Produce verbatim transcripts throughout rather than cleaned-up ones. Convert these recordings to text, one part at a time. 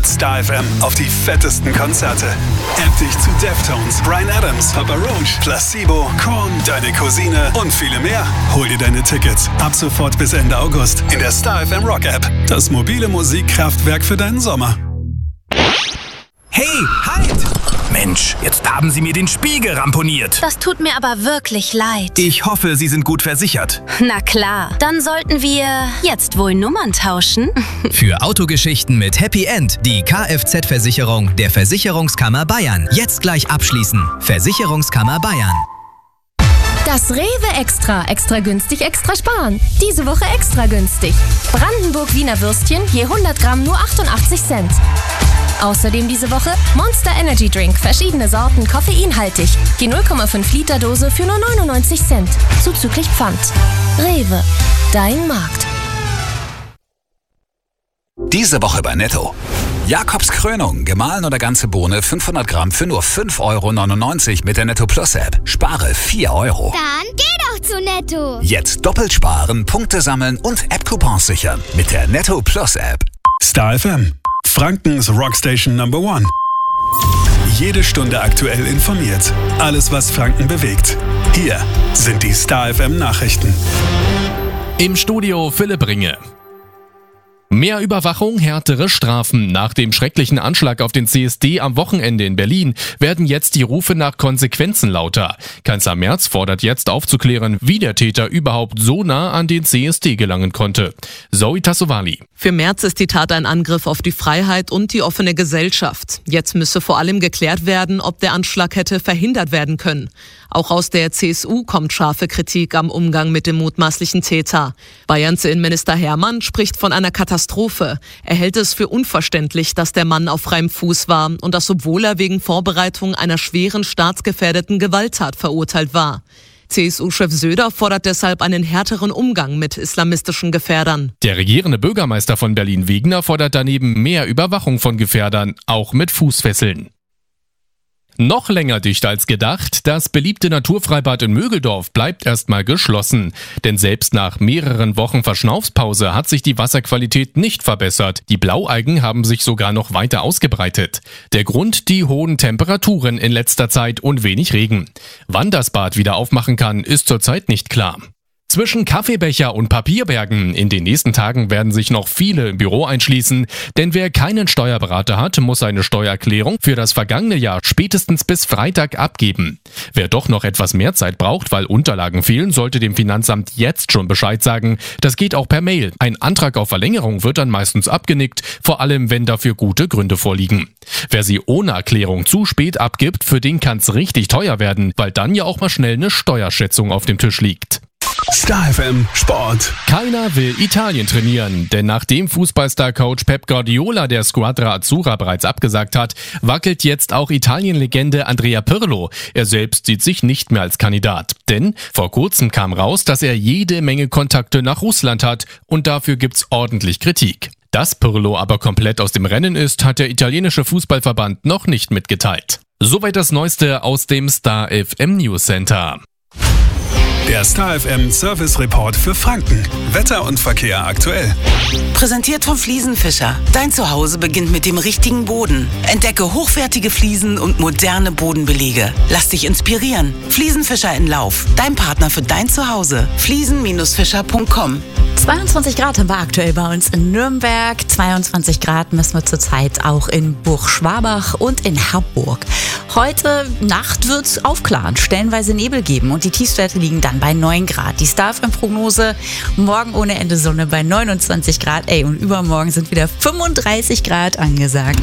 Star F M auf die fettesten Konzerte. Endlich zu Deftones, Bryan Adams, Papa Roach, Placebo, Korn, Deine Cousine und viele mehr. Hol dir deine Tickets ab sofort bis Ende August in der Star F M Rock App. Das mobile Musikkraftwerk für deinen Sommer. Hey, halt! Mensch, jetzt haben Sie mir den Spiegel ramponiert. Das tut mir aber wirklich leid. Ich hoffe, Sie sind gut versichert. Na klar, dann sollten wir jetzt wohl Nummern tauschen. Für Autogeschichten mit Happy End die Kfz-Versicherung der Versicherungskammer Bayern. Jetzt gleich abschließen. Versicherungskammer Bayern. Das Rewe Extra. Extra günstig, extra sparen. Diese Woche extra günstig. Brandenburg Wiener Würstchen, je hundert Gramm nur achtundachtzig Cent. Außerdem diese Woche Monster Energy Drink, verschiedene Sorten, koffeinhaltig. Die null Komma fünf Liter Dose für nur neunundneunzig Cent. Zuzüglich Pfand. Rewe, dein Markt. Diese Woche bei Netto. Jakobs Krönung, gemahlen oder ganze Bohne, fünfhundert Gramm für nur fünf Euro neunundneunzig mit der Netto Plus App. Spare vier Euro. Dann geh doch zu Netto. Jetzt doppelt sparen, Punkte sammeln und App-Coupons sichern mit der Netto Plus App. Star F M, Frankens Rockstation Number One. Jede Stunde aktuell informiert. Alles, was Franken bewegt. Hier sind die Star F M Nachrichten. Im Studio Philipp Ringe. Mehr Überwachung, härtere Strafen. Nach dem schrecklichen Anschlag auf den C S D am Wochenende in Berlin werden jetzt die Rufe nach Konsequenzen lauter. Kanzler Merz fordert jetzt aufzuklären, wie der Täter überhaupt so nah an den C S D gelangen konnte. Zoe Tassovali. Für Merz ist die Tat ein Angriff auf die Freiheit und die offene Gesellschaft. Jetzt müsse vor allem geklärt werden, ob der Anschlag hätte verhindert werden können. Auch aus der C S U kommt scharfe Kritik am Umgang mit dem mutmaßlichen Täter. Bayerns Innenminister Hermann spricht von einer Katastrophe. Er hält es für unverständlich, dass der Mann auf freiem Fuß war und das, obwohl er wegen Vorbereitung einer schweren staatsgefährdeten Gewalttat verurteilt war. C S U-Chef Söder fordert deshalb einen härteren Umgang mit islamistischen Gefährdern. Der regierende Bürgermeister von Berlin-Wegener fordert daneben mehr Überwachung von Gefährdern, auch mit Fußfesseln. Noch länger dicht als gedacht, das beliebte Naturfreibad in Mögeldorf bleibt erstmal geschlossen. Denn selbst nach mehreren Wochen Verschnaufspause hat sich die Wasserqualität nicht verbessert. Die Blaualgen haben sich sogar noch weiter ausgebreitet. Der Grund: die hohen Temperaturen in letzter Zeit und wenig Regen. Wann das Bad wieder aufmachen kann, ist zurzeit nicht klar. Zwischen Kaffeebecher und Papierbergen. In den nächsten Tagen werden sich noch viele im Büro einschließen, denn wer keinen Steuerberater hat, muss seine Steuererklärung für das vergangene Jahr spätestens bis Freitag abgeben. Wer doch noch etwas mehr Zeit braucht, weil Unterlagen fehlen, sollte dem Finanzamt jetzt schon Bescheid sagen. Das geht auch per Mail. Ein Antrag auf Verlängerung wird dann meistens abgenickt, vor allem wenn dafür gute Gründe vorliegen. Wer sie ohne Erklärung zu spät abgibt, für den kann's richtig teuer werden, weil dann ja auch mal schnell eine Steuerschätzung auf dem Tisch liegt. Star F M Sport. Keiner will Italien trainieren, denn nachdem Fußballstar-Coach Pep Guardiola der Squadra Azzurra bereits abgesagt hat, wackelt jetzt auch Italien-Legende Andrea Pirlo. Er selbst sieht sich nicht mehr als Kandidat, denn vor kurzem kam raus, dass er jede Menge Kontakte nach Russland hat und dafür gibt's ordentlich Kritik. Dass Pirlo aber komplett aus dem Rennen ist, hat der italienische Fußballverband noch nicht mitgeteilt. Soweit das Neueste aus dem Star F M News Center. Der Star F M Service Report für Franken. Wetter und Verkehr aktuell. Präsentiert von Fliesenfischer. Dein Zuhause beginnt mit dem richtigen Boden. Entdecke hochwertige Fliesen und moderne Bodenbelege. Lass dich inspirieren. Fliesenfischer in Lauf. Dein Partner für dein Zuhause. fliesen Fischer punkt com. zweiundzwanzig Grad haben wir aktuell bei uns in Nürnberg. zweiundzwanzig Grad messen wir zurzeit auch in Burgschwabach und in Hamburg. Heute Nacht wird es aufklaren, stellenweise Nebel geben und die Tiefstwerte liegen dann bei neun Grad. Die Star F M-Prognose: morgen ohne Ende Sonne bei neunundzwanzig Grad. Ey, und übermorgen sind wieder fünfunddreißig Grad angesagt.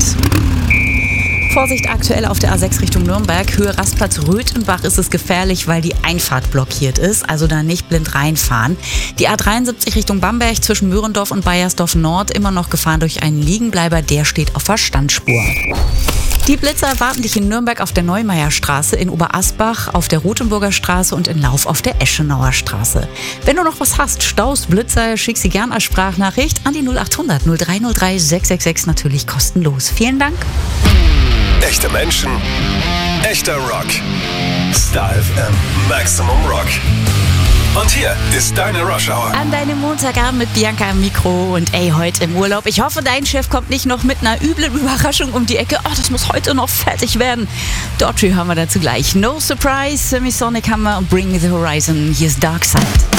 Vorsicht aktuell auf der A sechs Richtung Nürnberg. Höhe Rastplatz Röthenbach ist es gefährlich, weil die Einfahrt blockiert ist. Also da nicht blind reinfahren. Die A dreiundsiebzig Richtung Bamberg zwischen Möhrendorf und Baiersdorf Nord immer noch gefahren durch einen Liegenbleiber. Der steht auf der Standspur. Die Blitzer erwarten dich in Nürnberg auf der Neumeierstraße, in Oberasbach, auf der Rothenburger Straße und in Lauf auf der Eschenauer Straße. Wenn du noch was hast, Staus, Blitzer, schick sie gern als Sprachnachricht an die null acht hundert null drei null drei sechs sechs sechs, natürlich kostenlos. Vielen Dank. Echte Menschen, Echter Rock. Star F M Maximum Rock. Und hier ist deine Rush Hour. An deinem Montagabend mit Bianca am Mikro und ey, heute im Urlaub. Ich hoffe, dein Chef kommt nicht noch mit einer üblen Überraschung um die Ecke. Oh, das muss heute noch fertig werden. Daughtry haben wir dazu gleich. No Surprise, Semisonic Hammer und Bring Me the Horizon. Hier ist Dark Side.